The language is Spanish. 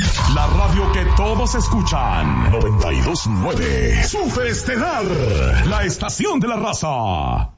La radio que todos escuchan. 92.9. Super Estelar. La estación de la raza.